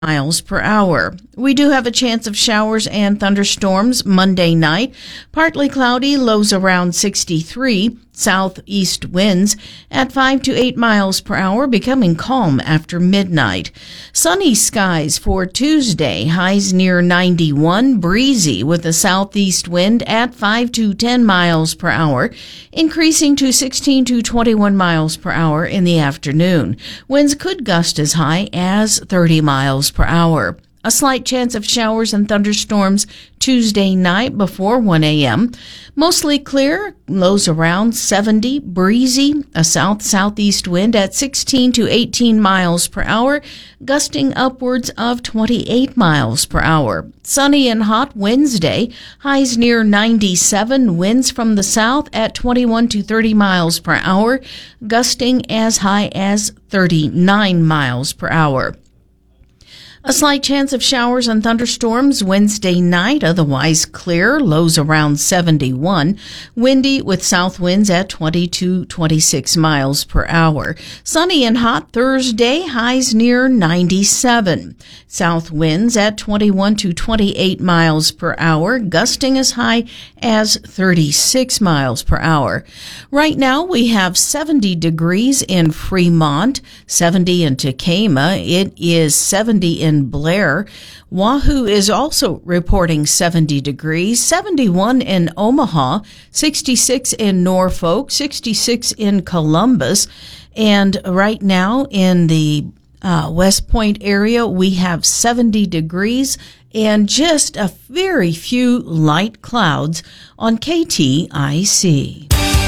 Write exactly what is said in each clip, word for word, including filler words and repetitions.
miles per hour. We do have a chance of showers and thunderstorms Monday night. Partly cloudy, lows around sixty-three. Southeast winds at five to eight miles per hour, becoming calm after midnight. Sunny skies for Tuesday, highs near ninety-one. Breezy with a southeast wind at five to ten miles per hour, increasing to sixteen to twenty-one miles per hour in the afternoon. Winds could gust as high as thirty miles per hour. A slight chance of showers and thunderstorms Tuesday night before one a.m. Mostly clear, lows around seventy, breezy, a south-southeast wind at sixteen to eighteen miles per hour, gusting upwards of twenty-eight miles per hour. Sunny and hot Wednesday, highs near ninety-seven, winds from the south at twenty-one to thirty miles per hour, gusting as high as thirty-nine miles per hour. A slight chance of showers and thunderstorms Wednesday night, otherwise clear, lows around seventy-one. Windy with south winds at twenty to twenty-six miles per hour. Sunny and hot Thursday, highs near ninety-seven. South winds at twenty-one to twenty-eight miles per hour, gusting as high as thirty-six miles per hour. Right now we have seventy degrees in Fremont, seventy in Tekamah. It is seventy in In Blair. Wahoo is also reporting seventy degrees, seventy-one in Omaha, sixty-six in Norfolk, sixty-six in Columbus, and right now in the uh, West Point area we have seventy degrees and just a very few light clouds on K T I C.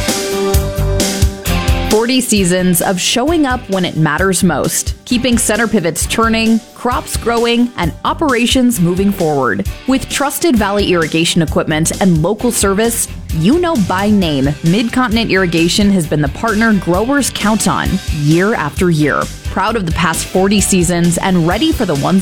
forty seasons of showing up when it matters most, keeping center pivots turning, crops growing, and operations moving forward. With trusted Valley Irrigation equipment and local service, you know by name, Mid-Continent Irrigation has been the partner growers count on year after year. Proud of the past forty seasons and ready for the ones